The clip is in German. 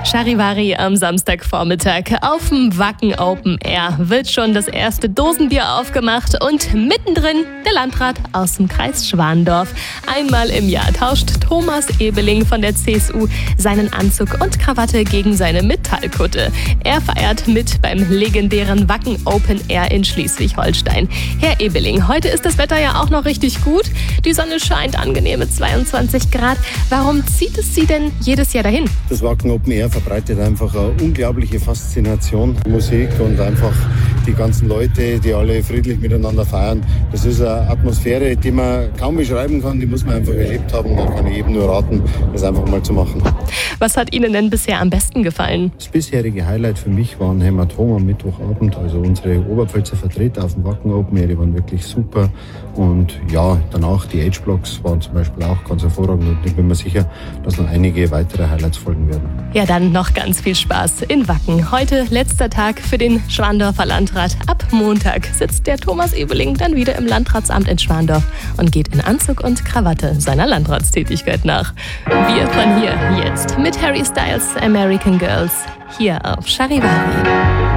Charivari am Samstagvormittag. Auf dem Wacken Open Air wird schon das erste Dosenbier aufgemacht und mittendrin der Landrat aus dem Kreis Schwandorf. Einmal im Jahr tauscht Thomas Ebeling von der CSU seinen Anzug und Krawatte gegen seine Metallkutte. Er feiert mit beim legendären Wacken Open Air in Schleswig-Holstein. Herr Ebeling, heute ist das Wetter ja auch noch richtig gut. Die Sonne scheint angenehme 22 Grad. Warum zieht es Sie denn jedes Jahr dahin? Das Wacken Open Air verbreitet einfach eine unglaubliche Faszination. Musik und einfach die ganzen Leute, die alle friedlich miteinander feiern. Das ist eine Atmosphäre, die man kaum beschreiben kann, die muss man einfach erlebt haben. Da kann ich jedem nur raten, das einfach mal zu machen. Was hat Ihnen denn bisher am besten gefallen? Das bisherige Highlight für mich war ein Hämatom am Mittwochabend. Also unsere Oberpfälzer Vertreter auf dem Wacken Open Air, die waren wirklich super. Und ja, danach die Age-Blocks waren zum Beispiel auch ganz hervorragend. Und ich bin mir sicher, dass noch einige weitere Highlights folgen werden. Ja, dann noch ganz viel Spaß in Wacken. Heute letzter Tag für den Schwandorfer Landrat. Ab Montag sitzt der Thomas Ebeling dann wieder im Landratsamt in Schwandorf und geht in Anzug und Krawatte seiner Landratstätigkeit nach. Wir von hier jetzt mit Harry Styles American Girls hier auf Charivari.